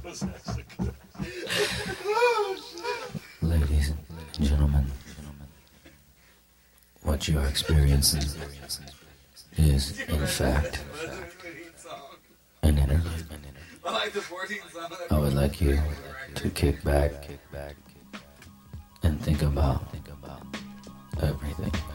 Ladies and gentlemen, what you are experiencing is, in fact, an interlude. I would like you to kick back and think about everything.